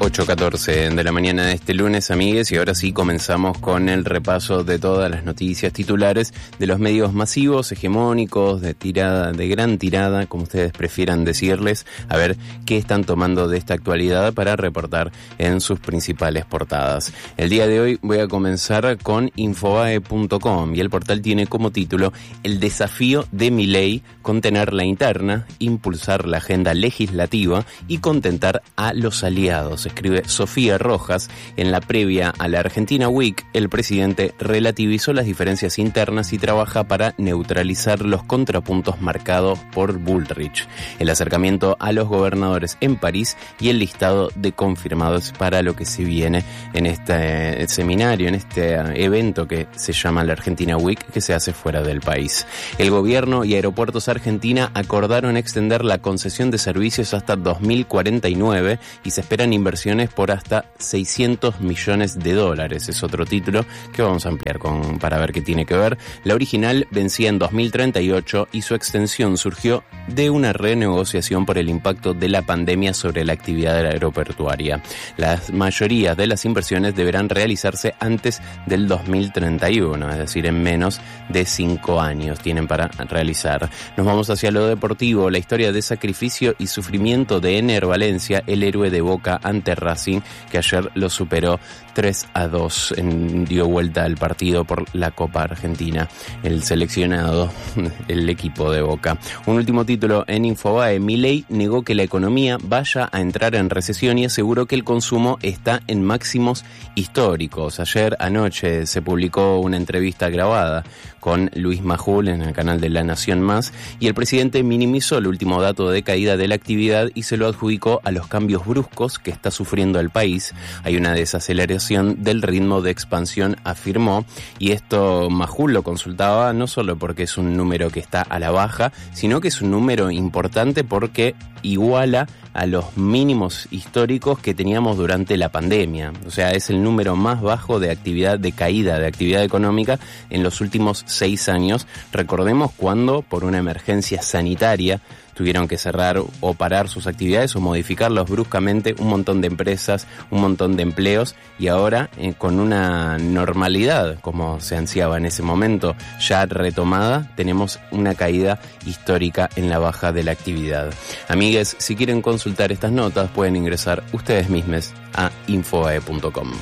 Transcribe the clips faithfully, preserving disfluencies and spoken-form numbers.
ocho catorce de la mañana de este lunes, amigues, y ahora sí comenzamos con el repaso de todas las noticias titulares de los medios masivos, hegemónicos, de tirada, de gran tirada, como ustedes prefieran decirles, a ver qué están tomando de esta actualidad para reportar en sus principales portadas. El día de hoy voy a comenzar con Infobae punto com y el portal tiene como título El desafío de Milei, contener la interna, impulsar la agenda legislativa y contentar a los aliados. Escribe Sofía Rojas. En la previa a la Argentina Week, el presidente relativizó las diferencias internas y trabaja para neutralizar los contrapuntos marcados por Bullrich, el acercamiento a los gobernadores en París y el listado de confirmados para lo que se viene en este seminario, en este evento que se llama la Argentina Week, que se hace fuera del país. El gobierno y Aeropuertos Argentina acordaron extender la concesión de servicios hasta dos mil cuarenta y nueve y se esperan inversiones por hasta seiscientos millones de dólares. Es otro título que vamos a ampliar con, para ver qué tiene que ver. La original vencía en dos mil treinta y ocho y su extensión surgió de una renegociación por el impacto de la pandemia sobre la actividad aeroportuaria. Las mayorías de las inversiones deberán realizarse antes del dos mil treinta y uno, es decir, en menos de cinco años tienen para realizar. Nos vamos hacia lo deportivo. La historia de sacrificio y sufrimiento de Ener Valencia, el héroe de Boca ante Racing, que ayer lo superó tres a dos, en, dio vuelta al partido por la Copa Argentina, el seleccionado, el equipo de Boca. Un último título en Infobae: Milei negó que la economía vaya a entrar en recesión y aseguró que el consumo está en máximos históricos. Ayer anoche se publicó una entrevista grabada con Luis Majul en el canal de La Nación Más, y el presidente minimizó el último dato de caída de la actividad y se lo adjudicó a los cambios bruscos que está sufriendo el país. Hay una desaceleración del ritmo de expansión, afirmó, y esto Majul lo consultaba no solo porque es un número que está a la baja, sino que es un número importante porque iguala a los mínimos históricos que teníamos durante la pandemia. O sea, es el número más bajo de actividad, de caída de actividad económica en los últimos seis años. Recordemos cuando, por una emergencia sanitaria, tuvieron que cerrar o parar sus actividades o modificarlos bruscamente un montón de empresas, un montón de empleos, y ahora eh, con una normalidad, como se ansiaba en ese momento, ya retomada, tenemos una caída histórica en la baja de la actividad. Amigues, si quieren consultar estas notas, pueden ingresar ustedes mismos a Infobae punto com.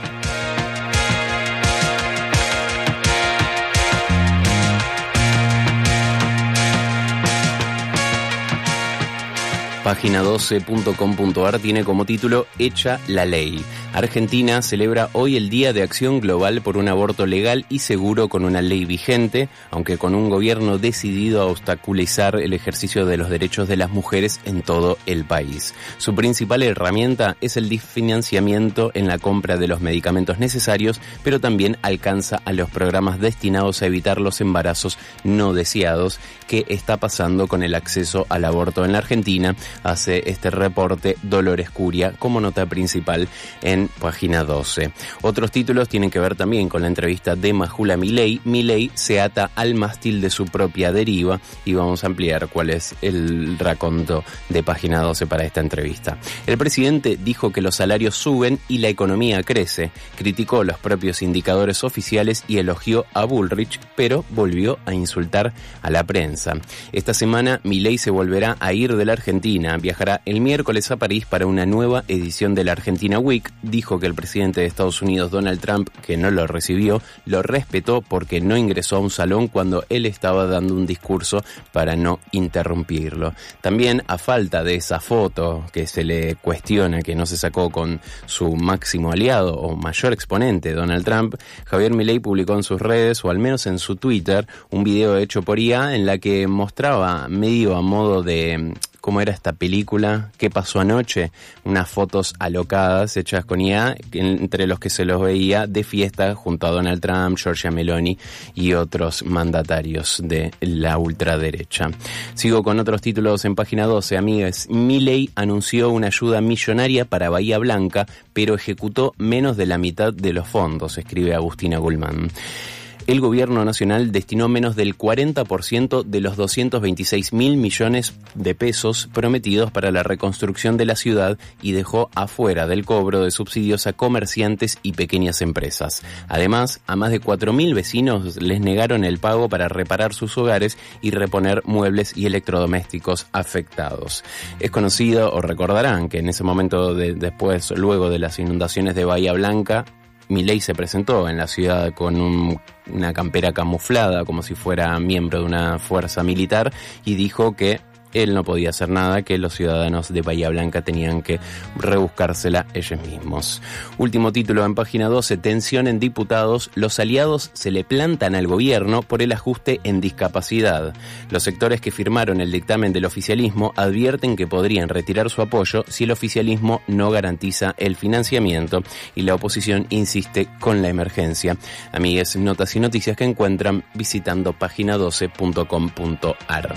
Página doce punto com punto ar tiene como título Hecha la ley. Argentina celebra hoy el Día de Acción Global por un aborto legal y seguro con una ley vigente, aunque con un gobierno decidido a obstaculizar el ejercicio de los derechos de las mujeres en todo el país. Su principal herramienta es el financiamiento en la compra de los medicamentos necesarios, pero también alcanza a los programas destinados a evitar los embarazos no deseados. ¿Qué está pasando con el acceso al aborto en la Argentina? Hace este reporte Dolores Curia como nota principal en página doce. Otros títulos tienen que ver también con la entrevista de Majul a Milei. Milei se ata al mástil de su propia deriva, y vamos a ampliar cuál es el raconto de página doce para esta entrevista. El presidente dijo que los salarios suben y la economía crece, criticó los propios indicadores oficiales y elogió a Bullrich, pero volvió a insultar a la prensa. Esta semana Milei se volverá a ir de la Argentina, viajará el miércoles a París para una nueva edición de la Argentina Week. Dijo que el presidente de Estados Unidos, Donald Trump, que no lo recibió, lo respetó porque no ingresó a un salón cuando él estaba dando un discurso para no interrumpirlo. También, a falta de esa foto que se le cuestiona que no se sacó con su máximo aliado o mayor exponente, Donald Trump, Javier Milei publicó en sus redes, o al menos en su Twitter, un video hecho por I A en la que mostraba medio a modo de cómo era esta película, qué pasó anoche, unas fotos alocadas hechas con I A, entre los que se los veía de fiesta junto a Donald Trump, Giorgia Meloni y otros mandatarios de la ultraderecha. Sigo con otros títulos en página doce, amigas. Milei anunció una ayuda millonaria para Bahía Blanca, pero ejecutó menos de la mitad de los fondos, escribe Agustina Gulman. El gobierno nacional destinó menos del cuarenta por ciento de los doscientos veintiséis mil millones de pesos prometidos para la reconstrucción de la ciudad y dejó afuera del cobro de subsidios a comerciantes y pequeñas empresas. Además, a más de cuatro mil vecinos les negaron el pago para reparar sus hogares y reponer muebles y electrodomésticos afectados. Es conocido, o recordarán, que en ese momento de, después, luego de las inundaciones de Bahía Blanca, Milei se presentó en la ciudad con un, una campera camuflada, como si fuera miembro de una fuerza militar, y dijo que él no podía hacer nada, que los ciudadanos de Bahía Blanca tenían que rebuscársela ellos mismos. Último título en página doce, tensión en diputados, los aliados se le plantan al gobierno por el ajuste en discapacidad. Los sectores que firmaron el dictamen del oficialismo advierten que podrían retirar su apoyo si el oficialismo no garantiza el financiamiento y la oposición insiste con la emergencia. Amigues, notas y noticias que encuentran visitando página doce punto com punto ar.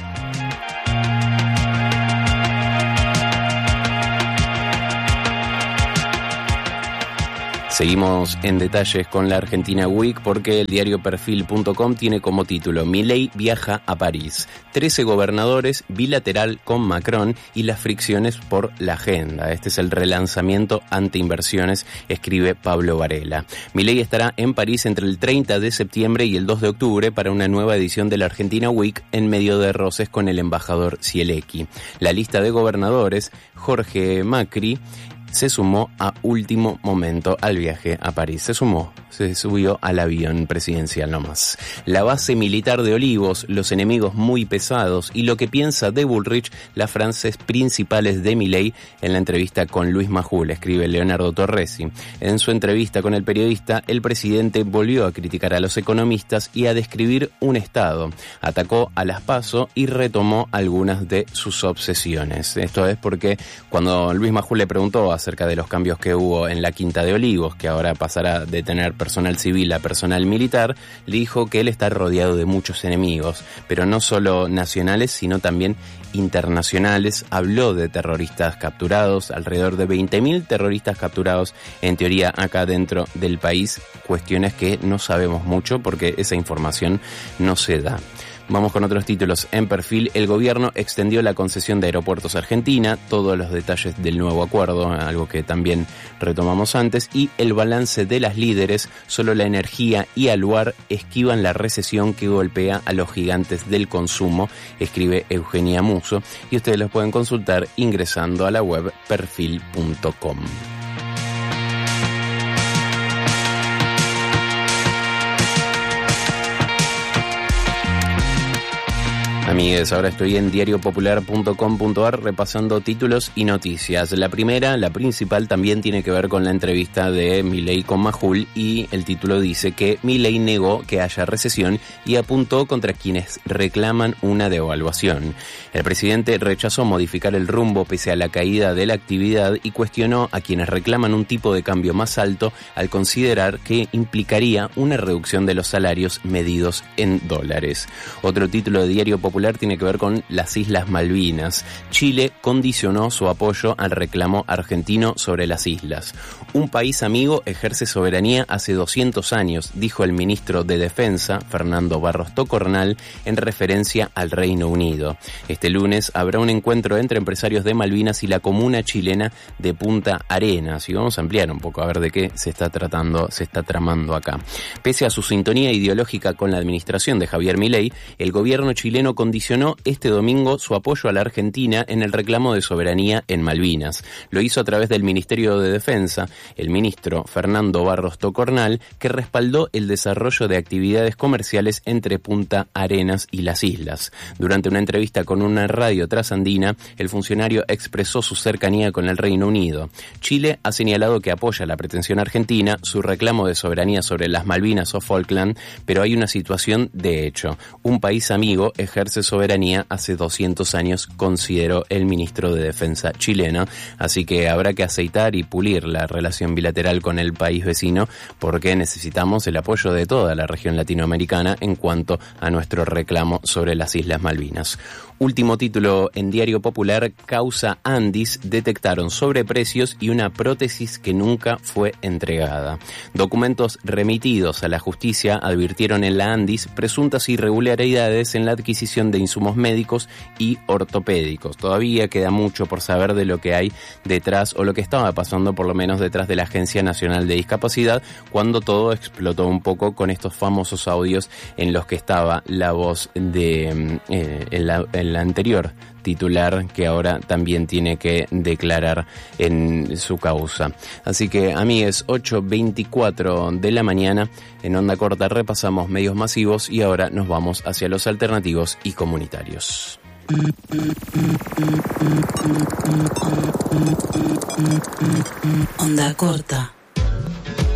Seguimos en detalles con la Argentina Week porque el diario perfil punto com tiene como título Milei viaja a París. trece gobernadores, bilateral con Macron y las fricciones por la agenda. Este es el relanzamiento ante inversiones, escribe Pablo Varela. Milei estará en París entre el treinta de septiembre y el dos de octubre para una nueva edición de la Argentina Week en medio de roces con el embajador Sielecki. La lista de gobernadores, Jorge Macri, se sumó a último momento al viaje a París. Se sumó, se subió al avión presidencial nomás. La base militar de Olivos, los enemigos muy pesados y lo que piensa de Bullrich, las frases principales de Milei en la entrevista con Luis Majul, escribe Leonardo Torresi. En su entrevista con el periodista, el presidente volvió a criticar a los economistas y a describir un Estado. Atacó a las PASO y retomó algunas de sus obsesiones. Esto es porque cuando Luis Majul le preguntó a acerca de los cambios que hubo en la Quinta de Olivos, que ahora pasará de tener personal civil a personal militar, le dijo que él está rodeado de muchos enemigos, pero no solo nacionales, sino también internacionales. Habló de terroristas capturados, alrededor de veinte mil terroristas capturados, en teoría acá dentro del país, cuestiones que no sabemos mucho porque esa información no se da. Vamos con otros títulos en perfil. El gobierno extendió la concesión de Aeropuertos Argentina, todos los detalles del nuevo acuerdo, algo que también retomamos antes, y el balance de las líderes, solo la energía y Aluar esquivan la recesión que golpea a los gigantes del consumo, escribe Eugenia Muso, y ustedes los pueden consultar ingresando a la web perfil punto com. Amigues, ahora estoy en diario popular punto com punto ar repasando títulos y noticias. La primera, la principal, también tiene que ver con la entrevista de Milei con Majul y el título dice que Milei negó que haya recesión y apuntó contra quienes reclaman una devaluación. El presidente rechazó modificar el rumbo pese a la caída de la actividad y cuestionó a quienes reclaman un tipo de cambio más alto al considerar que implicaría una reducción de los salarios medidos en dólares. Otro título de Diario Popular tiene que ver con las Islas Malvinas. Chile condicionó su apoyo al reclamo argentino sobre las islas. Un país amigo ejerce soberanía hace doscientos años, dijo el ministro de Defensa, Fernando Barros Tocornal, en referencia al Reino Unido. Este lunes habrá un encuentro entre empresarios de Malvinas y la comuna chilena de Punta Arenas. Y vamos a ampliar un poco a ver de qué se está tratando, se está tramando acá. Pese a su sintonía ideológica con la administración de Javier Milei, el gobierno chileno condicionó este domingo su apoyo a la Argentina en el reclamo de soberanía en Malvinas. Lo hizo a través del Ministerio de Defensa, el ministro Fernando Barros Tocornal, que respaldó el desarrollo de actividades comerciales entre Punta Arenas y las islas. Durante una entrevista con una radio trasandina, el funcionario expresó su cercanía con el Reino Unido. Chile ha señalado que apoya la pretensión argentina, su reclamo de soberanía sobre las Malvinas o Falkland, pero hay una situación de hecho. Un país amigo ejerce soberanía hace doscientos años, consideró el ministro de Defensa chileno, así que habrá que aceitar y pulir la relación bilateral con el país vecino porque necesitamos el apoyo de toda la región latinoamericana en cuanto a nuestro reclamo sobre las Islas Malvinas. Último título en Diario Popular, causa Andis, detectaron sobreprecios y una prótesis que nunca fue entregada. Documentos remitidos a la justicia advirtieron en la Andis presuntas irregularidades en la adquisición de insumos médicos y ortopédicos. Todavía queda mucho por saber de lo que hay detrás, o lo que estaba pasando por lo menos detrás de la Agencia Nacional de Discapacidad, cuando todo explotó un poco con estos famosos audios en los que estaba la voz de eh, en la, en la anterior titular, que ahora también tiene que declarar en su causa. Así que, amigues, ocho veinticuatro de la mañana, en Onda Corta repasamos medios masivos y ahora nos vamos hacia los alternativos y comunitarios. Onda Corta.